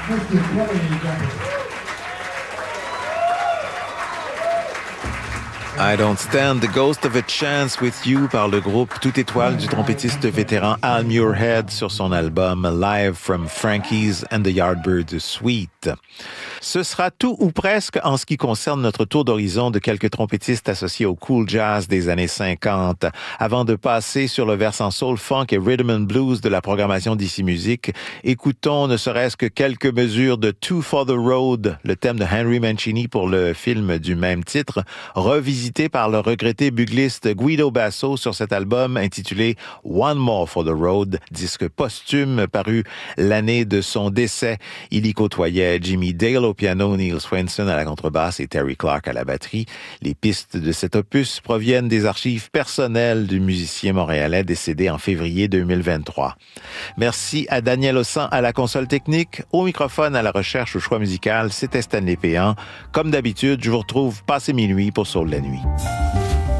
I Don't Stand the Ghost of a Chance with You par le groupe Toute Étoile du trompettiste vétéran Al Muirhead sur son album Live from Frankie's and the Yardbirds Suite. Ce sera tout ou presque en ce qui concerne notre tour d'horizon de quelques trompettistes associés au cool jazz des années 50. Avant de passer sur le versant soul, funk et rhythm and blues de la programmation d'Ici Musique, écoutons ne serait-ce que quelques mesures de Two for the Road, le thème de Henry Mancini pour le film du même titre, revisité par le regretté bugliste Guido Basso sur cet album intitulé One More for the Road, disque posthume paru l'année de son décès. Il y côtoyait Jimmy Dale au piano, Neil Swenson à la contrebasse et Terry Clark à la batterie. Les pistes de cet opus proviennent des archives personnelles du musicien montréalais décédé en février 2023. Merci à Daniel Ossan à la console technique. Au microphone, à la recherche, au choix musical, c'était Stanley Péan. Comme d'habitude, je vous retrouve passé minuit pour Soul la nuit.